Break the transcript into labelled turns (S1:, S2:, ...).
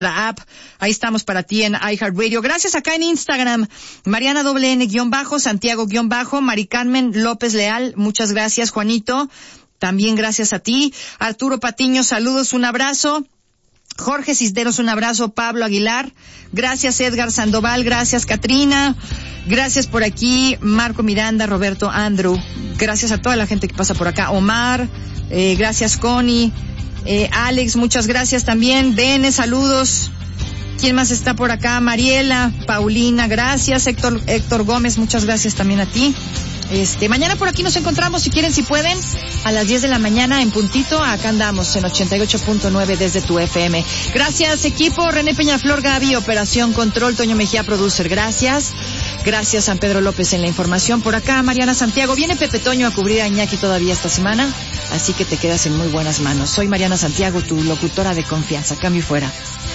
S1: la app. Ahí estamos para ti en iHeartRadio. Gracias acá en Instagram. Mariana _, Santiago _, Mari Carmen López Leal. Muchas gracias, Juanito. También gracias a ti. Arturo Patiño, saludos, un abrazo. Jorge Cisneros, un abrazo. Pablo Aguilar. Gracias, Edgar Sandoval. Gracias, Katrina. Gracias por aquí, Marco Miranda, Roberto Andrew. Gracias a toda la gente que pasa por acá. Omar. Gracias, Connie. Alex, muchas gracias también. Bene, saludos. ¿Quién más está por acá? Mariela, Paulina, gracias. Héctor Gómez, muchas gracias también a ti. Mañana por aquí nos encontramos, si quieren, si pueden, a las 10 de la mañana en puntito. Acá andamos en 88.9 desde tu FM. Gracias, equipo. René Peñaflor, Gaby, Operación Control, Toño Mejía, Producer. Gracias. Gracias, San Pedro López en la información. Por acá, Mariana Santiago. Viene Pepe Toño a cubrir a Iñaki todavía esta semana, así que te quedas en muy buenas manos. Soy Mariana Santiago, tu locutora de confianza. Cambio y fuera.